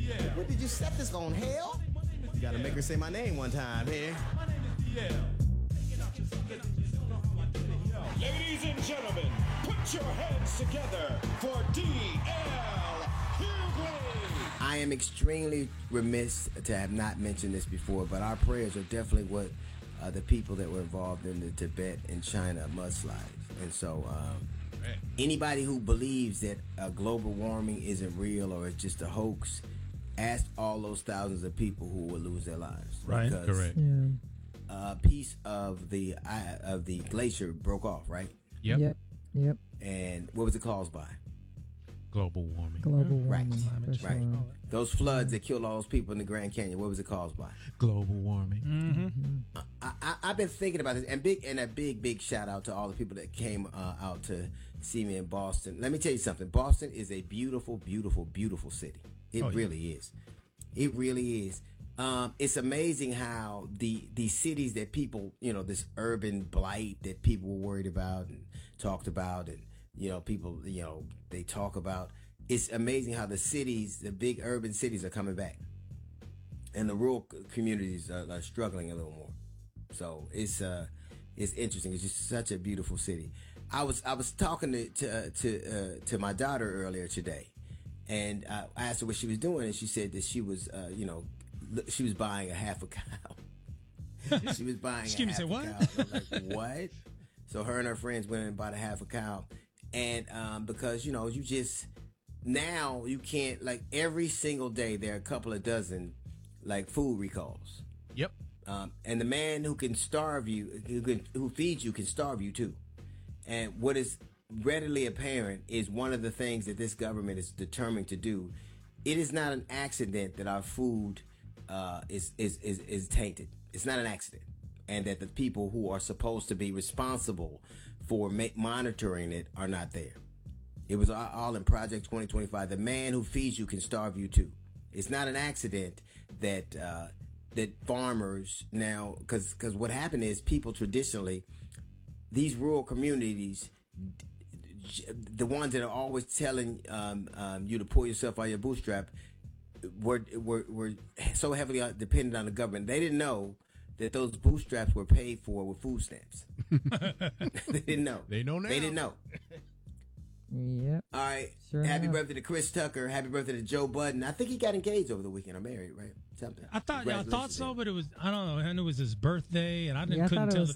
What did you set this on, hell? You gotta make her say my name one time, here. Ladies and gentlemen, put your hands together for D.L. Hughley. I am extremely remiss to have not mentioned this before, but our prayers are definitely what the people that were involved in the Tibet and China mudslides. And so anybody who believes that global warming isn't real or it's just a hoax, ask all those thousands of people who will lose their lives. Right, because correct. a piece of the glacier broke off, right? Yep. And what was it caused by? Global warming. Global warming. Right. Those floods that killed all those people in the Grand Canyon, what was it caused by? Global warming. I've been thinking about this, and a big shout out to all the people that came out to see me in Boston. Let me tell you something. Boston is a beautiful, beautiful, beautiful city. It really is. It really is. It's amazing how the cities that people, this urban blight that people were worried about and talked about, and people, they talk about. It's amazing how the cities, the big urban cities, are coming back, and the rural communities are struggling a little more. So it's interesting. It's just such a beautiful city. I was talking to my daughter earlier today, and I asked her what she was doing, and she said that she was she was buying a half a cow. She was buying a half a cow. I was like, what? So her and her friends went and bought a half a cow, and because you just now you can't, like, every single day there are a couple of dozen like food recalls. Yep. And the man who can starve you, who feeds you, can starve you too. And what is readily apparent is one of the things that this government is determined to do. It is not an accident that our food is tainted. It's not an accident, and that the people who are supposed to be responsible for monitoring it are not there. It was all in Project 2025. The man who feeds you can starve you too. It's not an accident that that farmers now, because what happened is people traditionally, these rural communities, the ones that are always telling you to pull yourself out of your bootstrap, were so heavily dependent on the government. They didn't know that those bootstraps were paid for with food stamps. They didn't know. They know now. They didn't know. Yep. All right. Sure Happy enough. birthday to Chris Tucker. Happy birthday to Joe Budden. I think he got engaged over the weekend or married, right? Something. I thought so, Congratulations. but I don't know. I knew it was his birthday, and I couldn't I thought it tell was